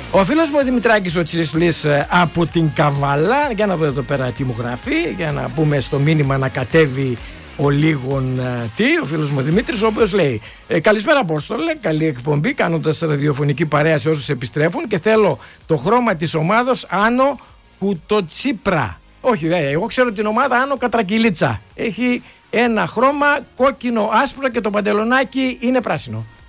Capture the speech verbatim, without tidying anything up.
Ο φίλος μου ο Δημητράκης ο Τσισλής από την Καβάλα, για να δω εδώ πέρα τι μου γράφει, για να πούμε στο μήνυμα να κατέβει ο λίγον τι, ο φίλος μου ο Δημήτρης, ο οποίος λέει ε, καλησπέρα Απόστολε, καλή εκπομπή, κάνοντας ραδιοφωνική παρέα σε όσους επιστρέφουν και θέλω το χρώμα της ομάδος Άνω Κουτοτσίπρα. Όχι, δε, εγώ ξέρω την ομάδα Άνω Κατρακυλίτσα. Έχει ένα χρώμα κόκκινο άσπρο και το παντελονάκι είναι πράσινο.